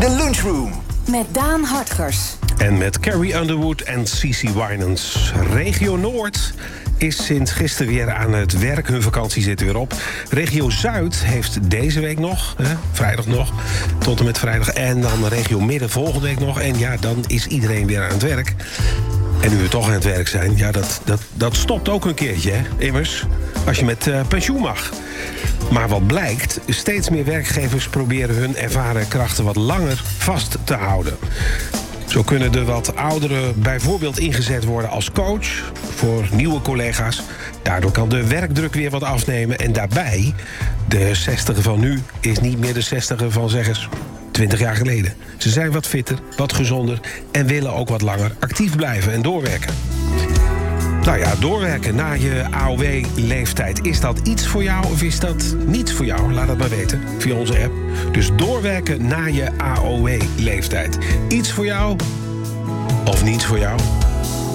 De Lunchroom. Met Daan Hartgers. En met Carrie Underwood en Cici Winans. Regio Noord is sinds gisteren weer aan het werk. Hun vakantie zit er weer op. Regio Zuid heeft deze week nog, vrijdag nog, tot en met vrijdag. En dan regio Midden volgende week nog. En ja, dan is iedereen weer aan het werk. En nu we toch aan het werk zijn, ja, dat stopt ook een keertje, hè? Immers, als je met pensioen mag. Maar wat blijkt, steeds meer werkgevers proberen hun ervaren krachten wat langer vast te houden. Zo kunnen de wat ouderen bijvoorbeeld ingezet worden als coach voor nieuwe collega's. Daardoor kan de werkdruk weer wat afnemen. En daarbij, de 60er van nu is niet meer de 60er van, zeg eens, 20 jaar geleden. Ze zijn wat fitter, wat gezonder en willen ook wat langer actief blijven en doorwerken. Nou ja, doorwerken na je AOW-leeftijd. Is dat iets voor jou of is dat niets voor jou? Laat het maar weten via onze app. Dus doorwerken na je AOW-leeftijd. Iets voor jou of niets voor jou?